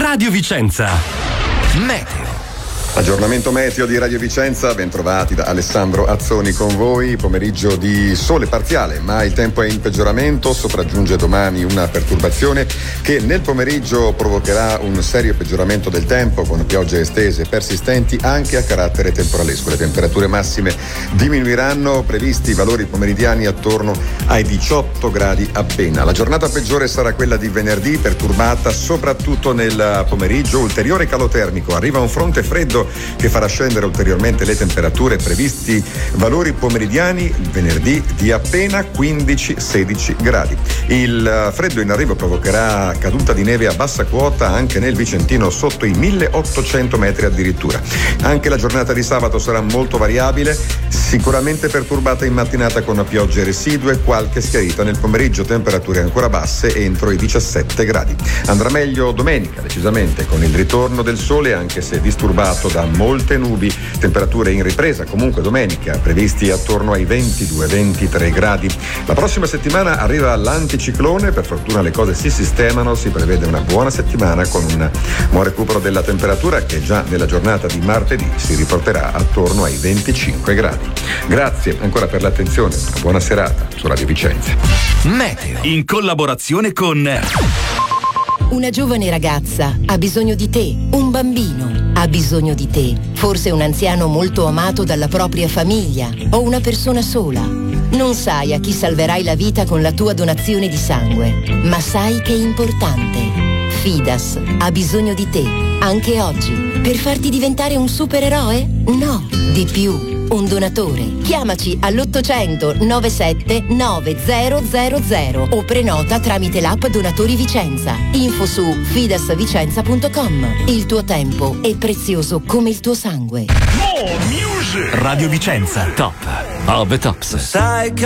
Radio Vicenza. Meteo. Aggiornamento meteo di Radio Vicenza, ben trovati da Alessandro Azzoni con voi. Pomeriggio di sole parziale, ma il tempo è in peggioramento. Sopraggiunge domani una perturbazione che nel pomeriggio provocherà un serio peggioramento del tempo, con piogge estese persistenti anche a carattere temporalesco. Le temperature massime diminuiranno, previsti valori pomeridiani attorno ai 18 gradi appena. La giornata peggiore sarà quella di venerdì, perturbata soprattutto nel pomeriggio. Ulteriore calo termico, arriva un fronte freddo che farà scendere ulteriormente le temperature, previsti valori pomeridiani venerdì di appena 15-16 gradi. Il freddo in arrivo provocherà caduta di neve a bassa quota anche nel Vicentino, sotto i 1800 metri addirittura. Anche la giornata di sabato sarà molto variabile, sicuramente perturbata in mattinata con piogge residue, qualche schiarita nel pomeriggio, temperature ancora basse entro i 17 gradi. Andrà meglio domenica, decisamente, con il ritorno del sole, anche se disturbato da molte nubi, temperature in ripresa comunque domenica, previsti attorno ai 22-23 gradi. La prossima settimana arriva l'anticiclone, per fortuna le cose si sistemano, si prevede una buona settimana con un buon recupero della temperatura che già nella giornata di martedì si riporterà attorno ai 25 gradi. Grazie ancora per l'attenzione, una buona serata su Radio Vicenza. Meteo, in collaborazione con... Una giovane ragazza ha bisogno di te, un bambino ha bisogno di te, forse un anziano molto amato dalla propria famiglia o una persona sola. Non sai a chi salverai la vita con la tua donazione di sangue, ma sai che è importante. Fidas ha bisogno di te, anche oggi, per farti diventare un supereroe? No, di più. Un donatore. Chiamaci all'800 97 9000 o prenota tramite l'app Donatori Vicenza. Info su fidasvicenza.com. Il tuo tempo è prezioso come il tuo sangue. Radio Vicenza, top of the tops. Sai che